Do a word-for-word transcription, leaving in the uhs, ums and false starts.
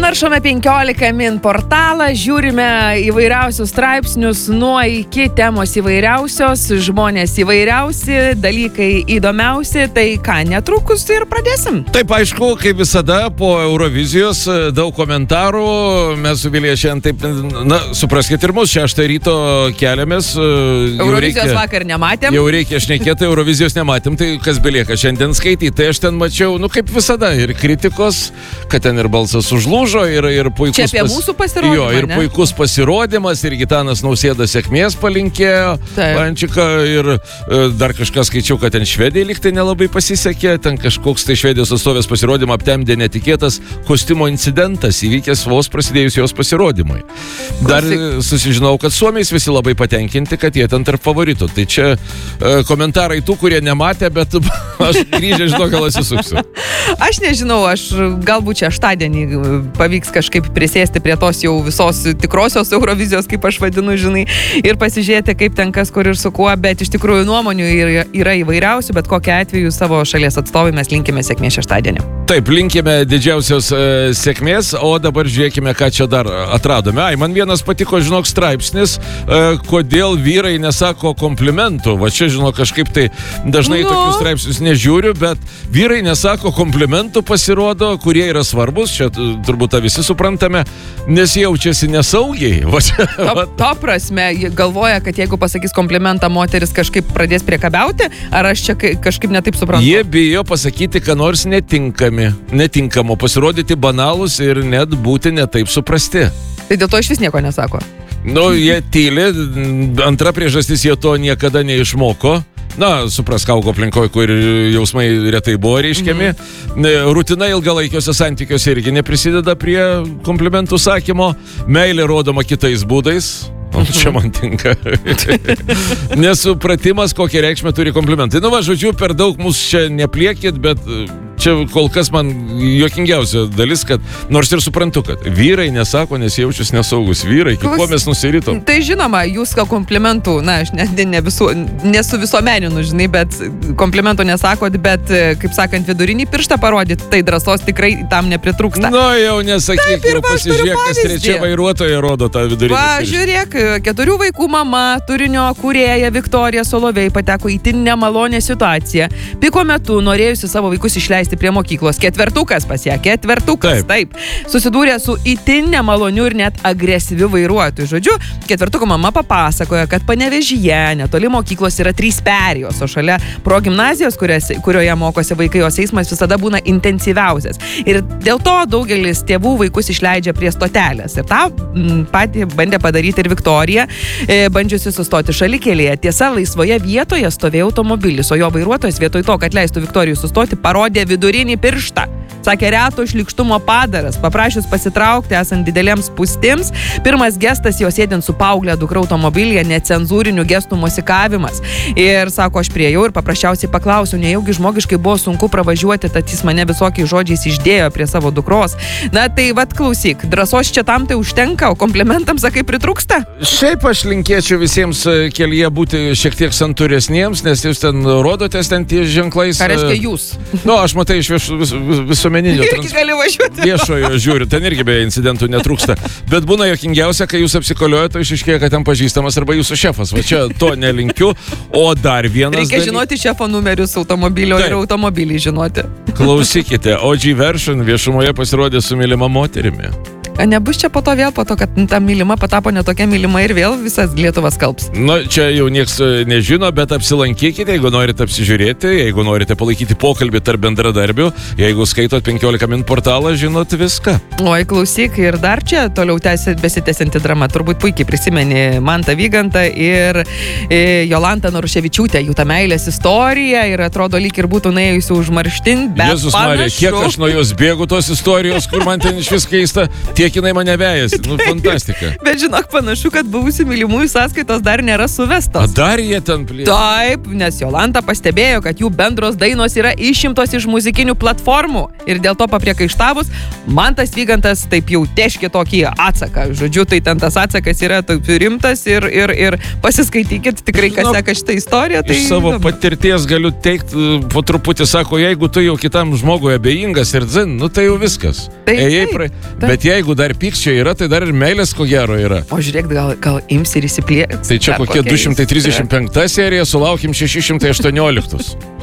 Naršome penkiolika min portalą, žiūrime įvairiausius straipsnius, nuo iki temos įvairiausios, žmonės įvairiausi, dalykai įdomiausi, tai ką, netrukus ir pradėsim. Taip, aišku, kaip visada, po Eurovizijos daug komentarų, mes su Vilija šiandien taip, na, supraskite ir mus, šeštą ryto keliamės. Eurovizijos reikia, vakar nematėm. Jau reikia šnekėti, Eurovizijos nematėm, tai kas belieka šiandien skaityti. Tai aš ten mačiau, nu kaip visada, ir kritikos, kad ten ir balsas užlūžo. Ir, ir puikus Čia apie pas... mūsų pasirodymą, jo, ir ne? puikus pasirodymas, ir Gitanas Nausėda sėkmės palinkėjo, Pančika, ir e, dar kažkas skaičiau, kad ten Švedijai liktai nelabai pasisekė, ten kažkoks tai Švedijos atstovės pasirodymą aptemdė netikėtas kostiumo incidentas, įvykęs vos prasidėjus jos pasirodymui. Dar Klausyk. Susižinau, kad Suomiais visi labai patenkinti, kad jie ten tarp favoritų. Tai čia e, komentarai tų, kurie nematė, bet aš grįžę, žinau, gal atsisuksiu. Aš nežinau, aš galbūt šeštadienį pavyks kažkaip prisėsti prie tos jau visos tikrosios Eurovizijos, kaip aš vadinu, žinai, ir pasižiūrėti, kaip ten kas kur ir su kuo, bet iš tikrųjų nuomonių yra, yra įvairiausių, bet kokiu atveju savo šalies atstovai mes linkime sėkmės šeštadienį. Taip, linkime didžiausios e, sėkmės, o dabar žiūrėkime, ką čia dar atradome. Ai, man vienas patiko, žinok, straipsnis, e, kodėl vyrai nesako komplimentų. Va čia, žinok, kažkaip tai dažnai no. tokius straipsnius nežiūriu, bet vyrai nesako komplimentų, pasirodo, kurie yra svarbus, čia turbūt tą visi suprantame, nes jaučiasi nesaugiai. Va čia, to, to prasme, galvoja, kad jeigu pasakys komplimentą, moteris kažkaip pradės priekabiauti, ar aš čia kažkaip netaip suprantu? Jie bijo pasakyti, ką nors netinkami, netinkamo, pasirodyti banalus ir net būti netaip suprasti. Tai dėl to iš vis nieko nesako? Nu, jie tyli, antra priežastis, jie to niekada neišmoko. Na, suprask, augo aplinkoje, kur jausmai retai buvo reiškiami. Mm-hmm. Rutina ilgalaikiuose santykiuose irgi neprisideda prie komplimentų sakymo. Meilė rodoma kitais būdais. O, čia man tinka. Nesupratimas, kokią reikšmę turi komplimentai. Nu va, žodžiu, per daug mūsų čia nepliekit, bet čia kol kas man juokingiausia dalis, kad nors ir suprantu, kad vyrai nesako, nes jaučiasi nesaugus. Vyrai, iki ko mes nusiritom. Tai žinoma, jūs gal komplimentų, na, aš ne, ne visu, nesu visuomeninu, žinai, bet komplimentų nesakot, bet, kaip sakant, vidurinį pirštą parodyt, tai drąsos tikrai tam nepritrūksta. Nu, jau nesakyk, Taip, jau pasižiūrėk, kas trečia vairuotoja rodo tą vidurinį Va, pirštą. Žiūrėk, keturių vaikų mama, turinio kūrėja Viktorija Solovej pateko į itin nemalonę situaciją. Piko metu norėjusi savo vaikus išleisti prie mokyklos. Ketvertukas pas ją, ketvertukas, taip. taip. Susidūrė su itin nemaloniu ir net agresyviu vairuotoju. Žodžiu, ketvertuko mama papasakoja, kad Panevėžyje netoli mokyklos yra trys perėjos, o šalia progimnazijos, kurioje mokosi vaikai, jos eismas visada būna intensyviausias. Ir dėl to daugelis tėvų vaikus išleidžia prie stotelės. Ir tą m, patį bandė padaryti ir Viktorija, e, bandžiusi sustoti šalikelėje. Tiesa, laisvoje vietoje stovėjo automobilis, o jo vairuotojas vietoj to, kad leistų Viktorijai sustoti, parodė vidurinį pirštą. Sakė, reto šlikštumo padaras, paprašius pasitraukti esant didelėms spūstims. Pirmas gestas jo sėdint su paauglė dukra automobilyje, necenzūrinių gestų musikavimas. Ir sako, aš priejau ir paprasčiausiai paklausiau, nejaugi žmogiškai buvo sunku pravažiuoti, tad jis mane visokiais žodžiais išdėjo prie savo dukros. Na tai vat klausyk, drąsos čia tam tai užtenka, o komplimentams, sakai, pritrūksta? Šiaip aš linkėčiau visiems kelyje būti šiek tiek santūresniems, nes jūs ten rodotės ten tie ženklais. Ką reiškia jūs? Nu, aš matai iš vieš, vis, vis, visuomeninio irgi gali važiuoti. Viešojo žiūriu, ten irgi beje incidentų netrūksta. Bet būna jokingiausia, kai jūs apsikoliojate, tai išaiškėja, kad ten pažįstamas arba jūsų šefas. Va čia to nelinkiu. O dar vienas Reikia dalyk... žinoti šefo numerius automobilio Taip. ir automobilį žinoti. Klausykite, O G Version viešumoje pasirodė su mylima moterimi. Nebus čia po to vėl, po to, kad ta mylima patapo netokia mylima ir vėl visas Lietuvas kalbs. Na, čia jau nieks nežino, bet apsilankykite, jeigu norite apsižiūrėti, jeigu norite palaikyti pokalbį tarp bendradarbių, jeigu skaitot penkiolika min portalą, žinot viską. Oi, klausyk, ir dar čia toliau tęsi, besitęsianti drama. Turbūt puikiai prisimeni Mantą Vygantą ir e, Jolantą Naruševičiūtę, jų tą meilės istoriją ir atrodo lyg ir būtų nuėjusi užmarštin, bet Jėzus Marija, kiek aš nuo jos bėgu tos istorijos, kur man ten iš vis keista. Tie kiek jinai mane vejasi, nu, fantastika. Bet žinok, panašu, kad buvusių mylimųjų sąskaitos dar nėra suvestos. A, dar jie ten plėsia. Taip, nes Jolanta pastebėjo, kad jų bendros dainos yra išimtos iš muzikinių platformų. Ir dėl to papriekaištavus, Mantas Vygantas taip jau teškė tokį atsaką. Žodžiu, tai ten tas atsakas yra taip rimtas ir, ir, ir pasiskaitykit tikrai, kas seka šitą istoriją. Tai iš savo patirties galiu teikti, po truputį sako, jeigu tu jau kitam žmogui abejingas ir dzin, nu tai jau viskas. Taip, Ejai, taip, pra... taip. Bet jeigu dar pykčio yra, tai dar ir meilės ko gero yra. O žiūrėk, gal, gal ims ir įsiplėks. Tai čia kokie du šimtai trisdešimt penkta serija, sulaukim šeši šimtai aštuonioliktus.